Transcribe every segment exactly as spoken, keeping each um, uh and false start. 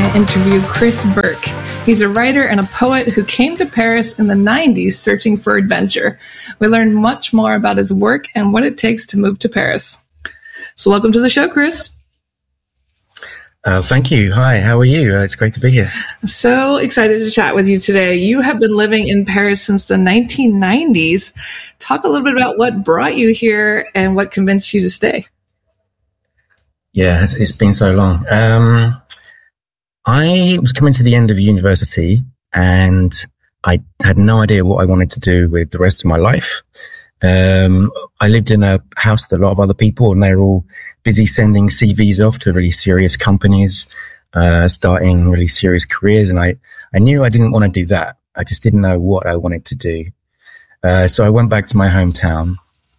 to interview Chris Burke. He's a writer and a poet who came to Paris in the nineties searching for adventure. We learned much more about his work and what it takes to move to Paris. So welcome to the show, Chris. Uh, thank you. Hi, how are you? Uh, it's great to be here. I'm so excited to chat with you today. You have been living in Paris since the nineteen nineties. Talk a little bit about what brought you here and what convinced you to stay. Yeah, it's, it's been so long. Um, I was coming to the end of university and I had no idea what I wanted to do with the rest of my life. Um, I lived in a house with a lot of other people and they were all busy sending C Vs off to really serious companies, uh, starting really serious careers. And I, I knew I didn't want to do that. I just didn't know what I wanted to do. Uh, so I went back to my hometown.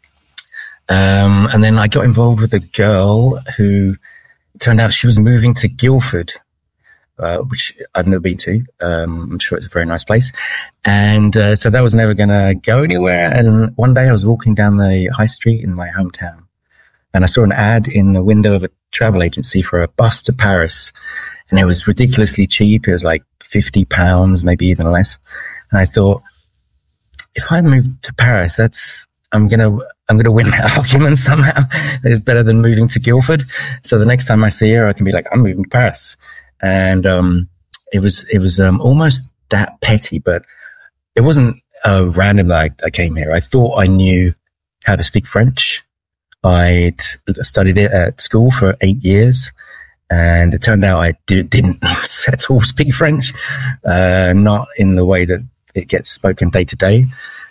Um, and then I got involved with a girl who turned out she was moving to Guildford, uh, which I've never been to. Um, I'm sure it's a very nice place. And, uh, so that was never going to go anywhere. And one day I was walking down the high street in my hometown and I saw an ad in the window of a travel agency for a bus to Paris. And it was ridiculously cheap. It was like fifty pounds, maybe even less. And I thought, if I move to Paris, that's, I'm going to, I'm going to win that argument somehow. It's better than moving to Guildford. So the next time I see her, I can be like, I'm moving to Paris. And, um, it was, it was, um, almost that petty, but it wasn't, uh, random that I, I came here. I thought I knew how to speak French. I'd studied it at school for eight years and it turned out I did, didn't at all speak French, uh, not in the way that it gets spoken day to day.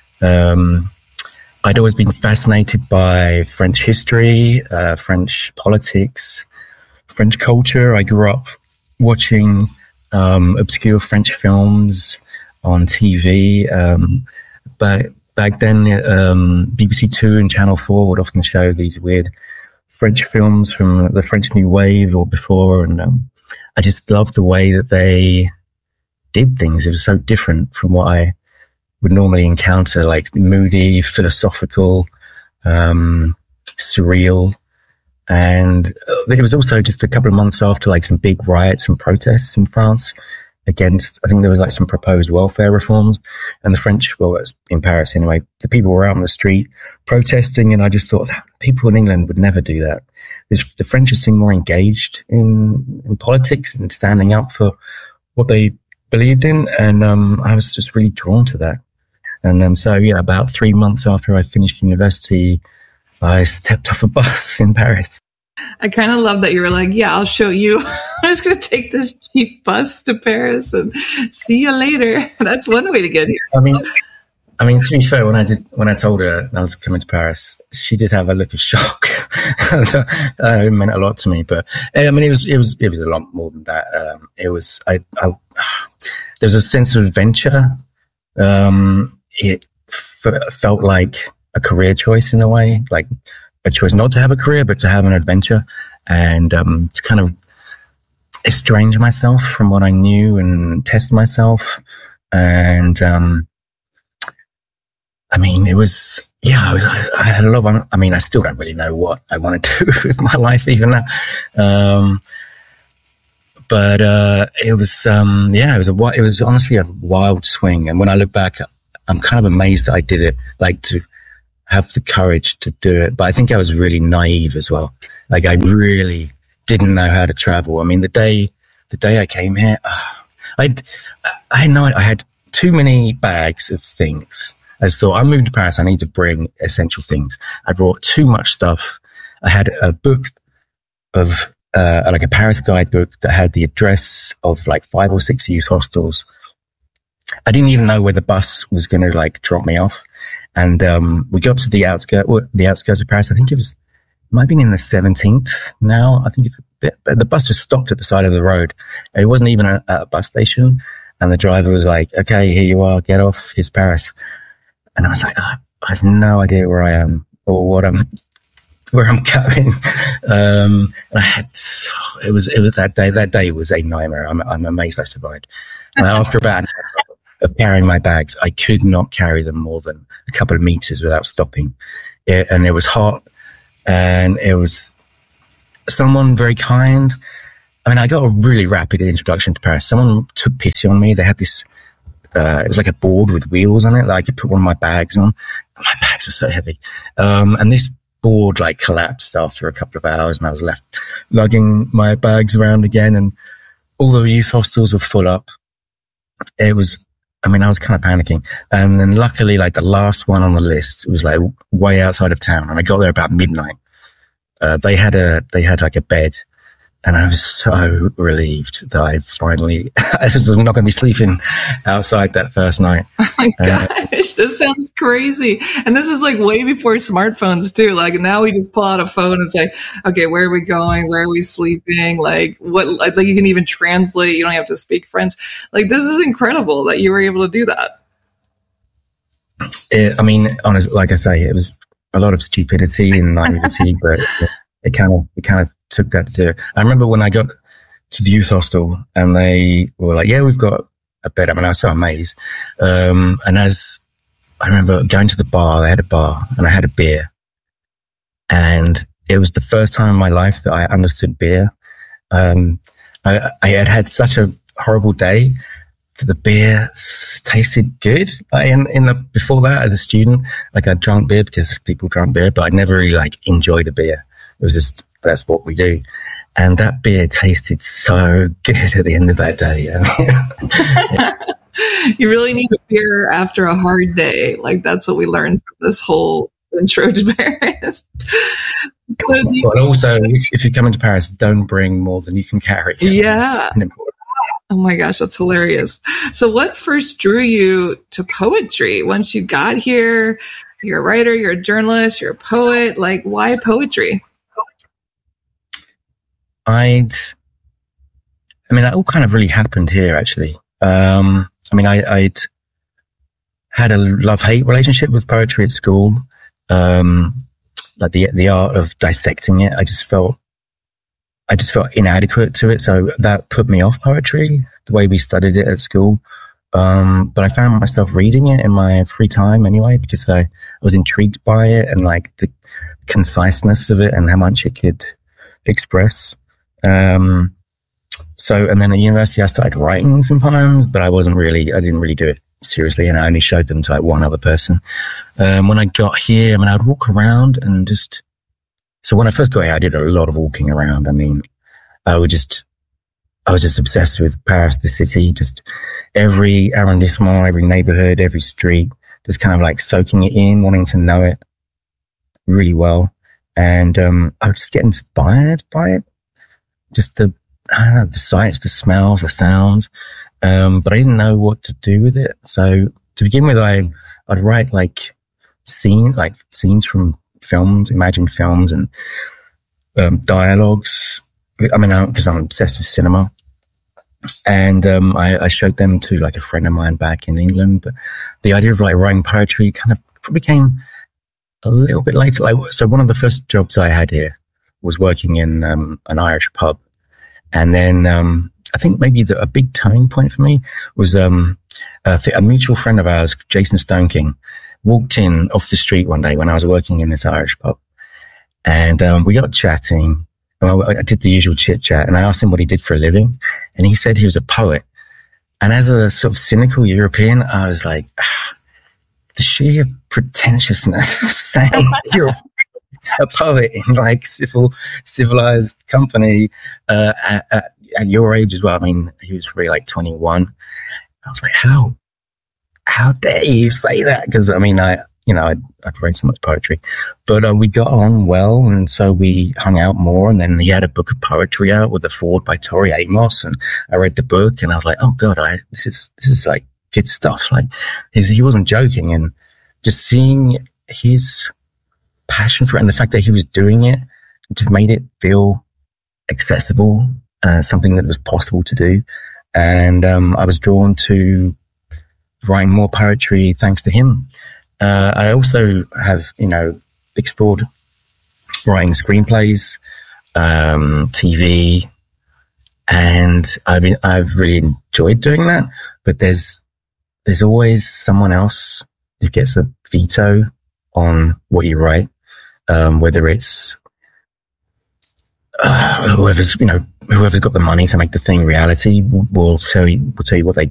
Um, I'd always been fascinated by French history, uh, French politics, French culture. I grew up watching, um, obscure French films on T V. Um, but back then, um, B B C Two and Channel Four would often show these weird French films from the French New Wave or before. And, um, I just loved the way that they did things. It was so different from what I would normally encounter, like moody, philosophical, um, surreal. And it was also just a couple of months after like some big riots and protests in France against, I think there was like some proposed welfare reforms and the French, well, in Paris anyway, the people were out on the street protesting. And I just thought that people in England would never do that. The French seemed more engaged in, in politics and standing up for what they believed in. And, um, I was just really drawn to that. And, um, so yeah, about three months after I finished university, I stepped off a bus in Paris. I kind of love that you were like, yeah, I'll show you. I'm just going to take this cheap bus to Paris and see you later. That's one way to get here. I mean, I mean, to be fair, when I did, when I told her I was coming to Paris, she did have a look of shock. uh, it meant a lot to me, but I mean, it was, it was, it was a lot more than that. Um, it was, I, I, there's a sense of adventure. Um, it f- felt like a career choice in a way, like a choice not to have a career, but to have an adventure and, um, to kind of estrange myself from what I knew and test myself. And, um, I mean, it was, yeah, I, was, I, I had a lot of, I mean, I still don't really know what I want to do with my life even now. Um, but, uh, it was, um, yeah, it was a, it was honestly a wild swing. And when I look back, I'm kind of amazed that I did it, like to have the courage to do it. But I think I was really naive as well. Like I really didn't know how to travel. I mean, the day, the day I came here, uh, I, I had no, I had too many bags of things. I just thought, I'm moving to Paris. I need to bring essential things. I brought too much stuff. I had a book of, uh, like a Paris guidebook that had the address of like five or six youth hostels. I didn't even know where the bus was going to like drop me off. And, um, we got to the outskirts, the outskirts of Paris. I think it was, it might have been in the seventeenth now. I think it's a bit, but the bus just stopped at the side of the road. It wasn't even a, a bus station. And the driver was like, okay, here you are, get off, here's Paris. And I was like, oh, I have no idea where I am or what I'm, where I'm going. Um, and I had, it was, it was that day, that day was a nightmare. I'm, I'm amazed I survived. And after about of carrying my bags, I could not carry them more than a couple of meters without stopping. It, and it was hot and it was someone very kind, I mean, I got a really rapid introduction to Paris. Someone took pity on me. They had this, uh, it was like a board with wheels on it that I could put one of my bags on. My bags were so heavy. Um, and this board like collapsed after a couple of hours, and I was left lugging my bags around again. And all the youth hostels were full up. It was, I mean, I was kind of panicking. And then luckily, like the last one on the list, it was like way outside of town. And I got there about midnight. Uh, they had a, they had like a bed. And I was so relieved that I finally, I was not going to be sleeping outside that first night. Oh my Uh, gosh, this sounds crazy. And this is like way before smartphones too. Like now we just pull out a phone and say, okay, where are we going? Where are we sleeping? Like what, like, like you can even translate. You don't have to speak French. Like this is incredible that you were able to do that. it, I mean, honestly, like I say, it was a lot of stupidity and naivety, but it kind of, it kind of took that to, I remember when I got to the youth hostel and they were like, yeah, we've got a bed. I mean, I was so amazed. Um, and as I remember going to the bar, they had a bar and I had a beer, and it was the first time in my life that I understood beer. Um, I, I had had such a horrible day that the beer s- tasted good. I, in, in the, before that, as a student, like I drank beer because people drank beer, but I never really like enjoyed a beer. It was just, that's what we do. And that beer tasted so good at the end of that day. You really need a beer after a hard day. Like that's what we learned from this whole intro to Paris. So do you- But also, if, if you come into Paris, don't bring more than you can carry. Yeah. It's an important- Oh my gosh, that's hilarious. So what first drew you to poetry? Once you got here, you're a writer, you're a journalist, you're a poet. Like why poetry? I'd, I mean, that all kind of really happened here, actually. Um, I mean, I, I'd had a love-hate relationship with poetry at school. Um, like the, the art of dissecting it. I just felt, I just felt inadequate to it. So that put me off poetry, the way we studied it at school. Um, but I found myself reading it in my free time anyway, because I, I was intrigued by it and like the conciseness of it and how much it could express. Um, so, and then at university, I started writing some poems, but I wasn't really, I didn't really do it seriously. And I only showed them to like one other person. Um, when I got here, I mean, I'd walk around and just, so when I first got here, I did a lot of walking around. I mean, I would just, I was just obsessed with Paris, the city, just every arrondissement, every neighborhood, every street, just kind of like soaking it in, wanting to know it really well. And, um, I would just get inspired by it. Just the, I don't know, the sights, the smells, the sounds. Um, but I didn't know what to do with it. So to begin with, I, I'd write like scene, like scenes from films, imagined films and, um, dialogues. I mean, because I'm obsessed with cinema. And, um, I, I showed them to like a friend of mine back in England. But the idea of like writing poetry kind of probably came a little bit later. Like, so one of the first jobs I had here was working in um, an Irish pub. And then um, I think maybe the, a big turning point for me was um, a, a mutual friend of ours, Jason Stoneking, walked in off the street one day when I was working in this Irish pub. And um, we got chatting. And I, I did the usual chit chat, and I asked him what he did for a living. And he said he was a poet. And as a sort of cynical European, I was like, ah, the sheer pretentiousness of saying you're a poet in like civil, civilized company, uh, at, at, at your age as well. I mean, he was probably like twenty-one. I was like, how, how dare you say that? Cause I mean, I, you know, I'd, I'd read so much poetry, but uh, we got on well. And so we hung out more. And then he had a book of poetry out with a foreword by Tori Amos. And I read the book and I was like, oh God, I, this is, this is like good stuff. Like his, he wasn't joking. And just seeing his passion for it and the fact that he was doing it just made it feel accessible, uh, something that was possible to do. And um, I was drawn to writing more poetry thanks to him. Uh, I also have, you know, explored writing screenplays, um, T V, and I've been, I've really enjoyed doing that. But there's there's always someone else who gets a veto on what you write. Um, whether it's uh, whoever's, you know, whoever's got the money to make the thing reality will tell you will tell you what they